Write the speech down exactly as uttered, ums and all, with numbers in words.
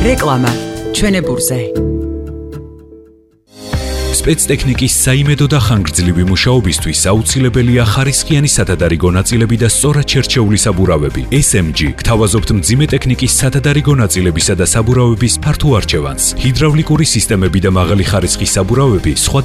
რეკლამა ჩვენებურზე. სპეცტექნიკის საიმედო და ხანგრძლივი მუშაობისთვის აუცილებელია ხარისხიანი სათადარიგო ნაწილები და სწორად შერჩეული საბურავები. ეს ემ ჯი გთავაზობთ მძიმე ტექნიკის სათადარიგო ნაწილებისა და საბურავების ფართო არჩევანს. ჰიდრავლიკური სისტემები და მაღალი ხარისხის საბურავები სხვა